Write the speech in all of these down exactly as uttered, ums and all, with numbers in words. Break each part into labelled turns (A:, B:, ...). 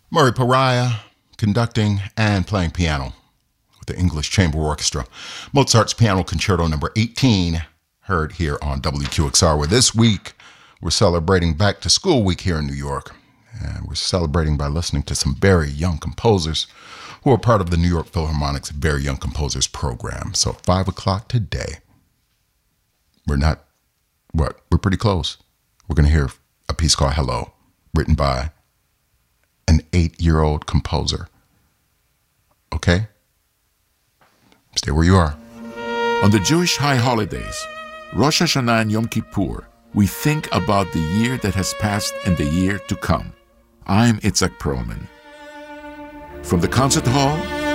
A: Murray Pariah conducting and playing piano with the English Chamber Orchestra. Mozart's Piano Concerto number eighteen, heard here on W Q X R, where this week we're celebrating Back to School Week here in New York. And we're celebrating by listening to some very young composers who are part of the New York Philharmonic's Very Young Composers program. So five o'clock today, we're not, what, we're pretty close. We're going to hear a piece called Hello, written by an eight-year-old composer. Okay? Stay where you are.
B: On the Jewish high holidays, Rosh Hashanah and Yom Kippur, we think about the year that has passed and the year to come. I'm Itzhak Perlman. From the concert hall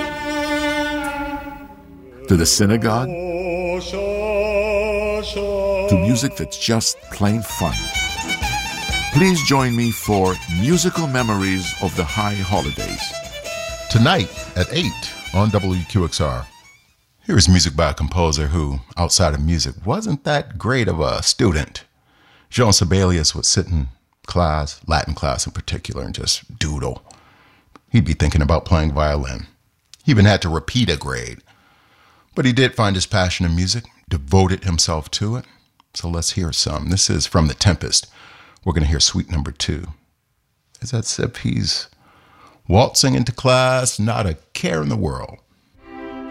B: to the synagogue to music that's just plain fun. Please join me for Musical Memories of the High Holidays.
A: Tonight at eight on W Q X R. Here is music by a composer who, outside of music, wasn't that great of a student. Jean Sibelius would sit in class, Latin class in particular, and just doodle. He'd be thinking about playing violin. He even had to repeat a grade. But he did find his passion in music, devoted himself to it. So let's hear some. This is from The Tempest. We're going to hear Suite Number Two. It's as if he's waltzing into class, not a care in the world.